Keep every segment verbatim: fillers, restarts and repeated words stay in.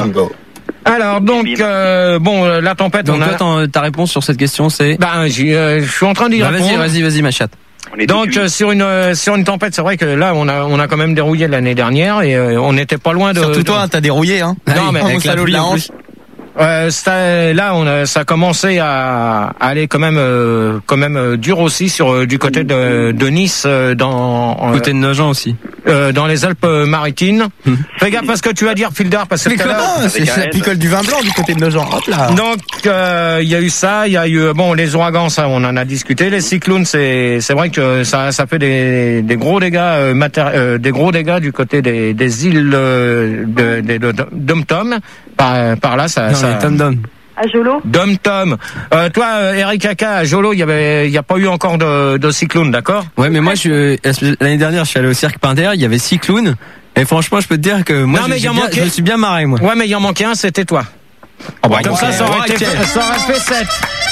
Bingo. Alors donc euh, bon euh, la tempête. Donc on toi, a... ta réponse sur cette question, c'est. Ben j'y, euh, je suis en train d'y bah, répondre. Vas-y, vas-y, vas-y, ma chatte. Donc euh, sur une euh, sur une tempête, c'est vrai que là on a on a quand même dérouillé l'année dernière et euh, on n'était pas loin de. Surtout de... toi, t'as dérouillé, hein. Non, ah, mais avec la pluie en plus. Euh, ça, là, on a, ça a commencé à, à aller quand même, euh, quand même euh, dur aussi sur euh, du côté de, de Nice, euh, dans euh, côté de Nogent aussi, euh, dans les Alpes-Maritimes. Mmh. Fais gaffe à ce que tu vas dire, Filder, parce que tout à l'heure, c'est la picole du vin blanc du côté de Nogent. Hop là. Donc, il euh, y a eu ça, il y a eu bon les ouragans, ça, on en a discuté. Les cyclones, c'est c'est vrai que ça ça fait des, des gros dégâts, euh, matéri- euh, des gros dégâts du côté des, des îles euh, de, de, de, de Dom-Tom. Par, par là, ça. Non, ça... Tom-Dom. À Jolo. Dom-Tom. Euh, toi, euh, Eric Kaka, à Jolo, il y avait, il y a pas eu encore de, de cyclone, d'accord? Ouais, mais moi, je, l'année dernière, je suis allé au Cirque Pinder, il y avait cyclone. Et franchement, je peux te dire que moi, non, je, mais bien, manqué... je me suis bien marré, moi. Ouais, mais il en manquait un, c'était toi. Oh, bah, comme okay. ça, ça aurait, okay. été, ça aurait fait sept.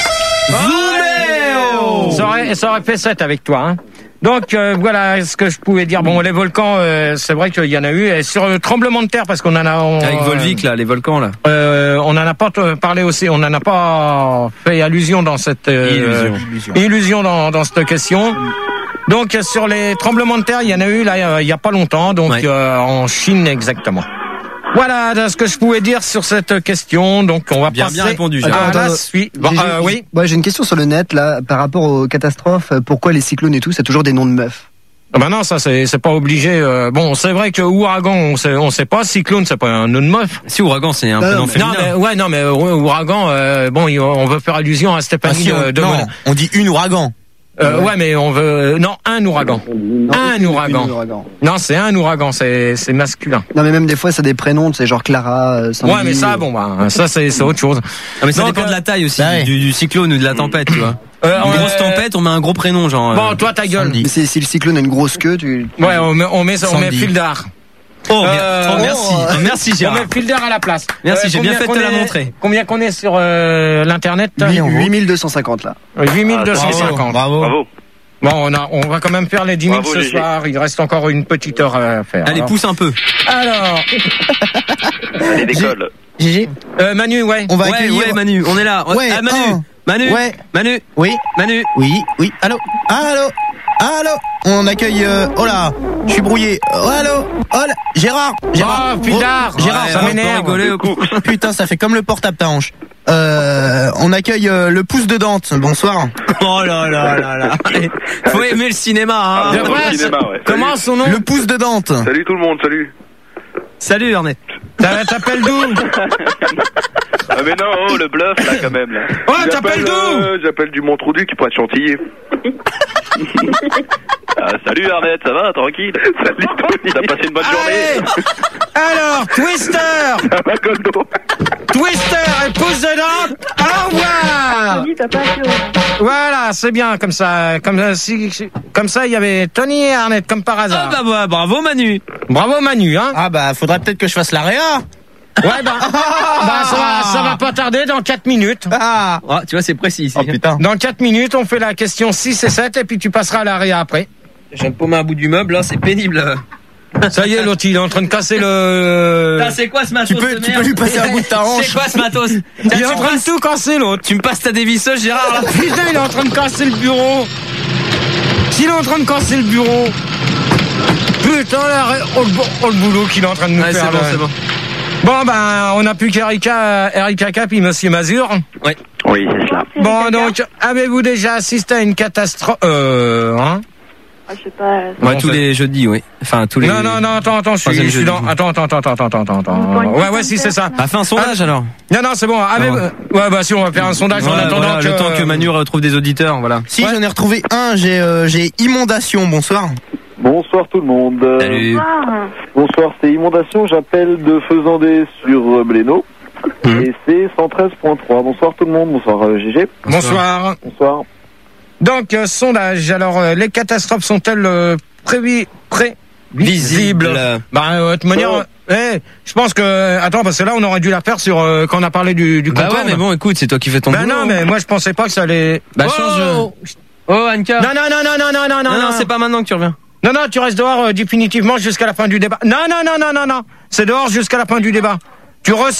Zouméo ça aurait, ça aurait fait sept avec toi, hein. Donc euh, voilà ce que je pouvais dire. Bon, les volcans, euh, c'est vrai qu'il y en a eu. Et sur le tremblement de terre, parce qu'on en a... On, Avec Volvic, là, les volcans, là. Euh, on en a pas t- parlé aussi, on n'en a pas fait allusion dans cette... Euh, illusion. illusion. Illusion dans, dans cette question. Donc sur les tremblements de terre, il y en a eu là il y a pas longtemps, donc ouais. euh, en Chine exactement. Voilà ce que je pouvais dire sur cette question. Donc on va bien, passer bien répondu, à attends, la attends, suite. Bon, j'ai, euh, oui. Ouais, j'ai une question sur le net là par rapport aux catastrophes. Pourquoi les cyclones et tout, c'est toujours des noms de meufs? Ah ben non, ça c'est c'est pas obligé. Euh, bon, c'est vrai que ouragan, on sait on sait pas. Cyclone, c'est pas un nom de meuf. Si ouragan, c'est un prénom féminin. Non, mais ouais, non, mais ouragan. Euh, bon, on veut faire allusion à Stéphanie ah, si on, de non, Monin. On dit une ouragan. Euh, ouais. ouais, mais on veut non un ouragan. Non, un ouragan. ouragan. Non, c'est un ouragan, c'est c'est masculin. Non, mais même des fois, c'est des prénoms, c'est genre Clara. Sandy, ouais, mais ça, bon, bah, ça c'est c'est autre chose. Ah, mais ça Donc, dépend euh, de la taille aussi, bah, du, du cyclone ou de la tempête, tu vois. Euh, une grosse euh... tempête, on met un gros prénom, genre. Bon, toi, ta gueule. Mais si, si le cyclone a une grosse queue, tu. Ouais, on met on met on met Fildar. Oh, euh, oh, merci, oh, merci Gérard. On met Filder à la place. Merci, euh, j'ai bien fait de te la montrer. Combien qu'on est sur euh, l'internet? huit mille deux cent cinquante là. huit mille deux cent cinquante. Bravo. Bravo. Bon, on a, on va quand même faire les dix mille ce soir. Il reste encore une petite heure à faire. Allez, pousse un peu. Alors. Allez, décolle. Gigi. Euh, Manu, ouais. On va ouais, accueillir. Ouais, Manu, on est là. Ouais, ah, Manu. un. Manu. Ouais. Manu. Oui. Manu. Oui, oui. Allô. Allô. Allô. On accueille. Euh... Oh là. Je suis brouillé. Oh, allô. Oh là. Gérard. Gérard. Oh, Fildar. Oh, Gérard, ouais, ça m'énerve. Putain, ça fait comme le portable ta hanche. Euh, on accueille euh, le pouce de Dante. Bonsoir. Oh là là là là. Faut aimer le cinéma, hein. Ah, le cinéma, ouais. Comment son nom? Le pouce de Dante. Salut tout le monde, salut. Salut Ernest. T'appelles d'où? Ah mais non, oh, le bluff là quand même là. Oh, t'appelles d'où? euh, J'appelle du Montreuil qui pourrait chantilly. Ah, salut Arnett, ça va, tranquille? Salut Tony. T'as passé une bonne journée? Alors, Twister. Ça va, Goldo? Twister et pouce de Dante. Au revoir. Tony, t'as pas assez. Voilà, c'est bien comme ça. Comme si, comme ça, il y avait Tony et Arnett comme par hasard. Ah bah, bah bravo Manu. Bravo Manu, hein. Ah bah faudrait peut-être que je fasse l'A R E A. Ouais bah, bah ça, va, ça va pas tarder dans quatre minutes. Ah, oh, tu vois c'est précis ici. Oh putain. Dans quatre minutes, on fait la question six et sept et puis tu passeras à l'A R E A après. J'ai un paume à bout du meuble, là, c'est pénible. Ça y est, l'autre, il est en train de casser le... Ah, c'est quoi ce matos? Tu peux, tu peux lui passer un bout de ta hanche. C'est quoi ce matos? Il est en train de tout casser, l'autre. Tu me passes ta dévisseuse, Gérard, là? Putain, il est en train de casser le bureau. S'il est en train de casser le bureau. Putain, là, oh, le, oh, le boulot qu'il est en train de nous ouais, faire. C'est bon, c'est bon. Bon, ben, on n'a plus qu'Erika, Erika Cap et Monsieur Mazur. Ouais. Oui, c'est ça. Bon, donc, avez-vous déjà assisté à une catastrophe, euh, hein? Ah, je sais pas. Ouais, tous les jeudis, oui. Enfin, tous les. Non, non, non, attends, attends, je suis, je suis dans. Attends, attends, attends, attends, attends, attends. Ouais, ouais, si, c'est ça. Ah, fais un sondage ah, alors. Non, non, c'est bon. Ah, mais, ouais, bah si, on va faire un sondage ouais, en attendant voilà, que. Le temps que Manu retrouve des auditeurs, voilà. Si, ouais. J'en ai retrouvé un. J'ai, euh, j'ai Inondation. Bonsoir. Bonsoir tout le monde. Salut. Bonsoir. Bonsoir, c'est Inondation. J'appelle de Faisandet sur Blénaud. Mmh. Et c'est cent treize point trois. Bonsoir tout le monde. Bonsoir euh, G G. Bonsoir. Bonsoir. Donc, euh, sondage. Alors, euh, les catastrophes sont-elles euh, prévi- prévisibles? Bah, euh, de toute manière, oh. euh, hey, je pense que. Attends, parce que là, on aurait dû la faire sur euh, quand on a parlé du, du Bah Concorde. ouais, mais bon, écoute, c'est toi qui fais ton bah boulot. Bah non, mais moi, je pensais pas que ça allait. Bah oh change. Oh, Anka. Non, non, non, non, non, non, non, non. Non, non, c'est pas maintenant que tu reviens. Non, non, tu restes dehors euh, définitivement jusqu'à la fin du débat. Non, non, non, non, non, non. C'est dehors jusqu'à la fin du débat. Tu re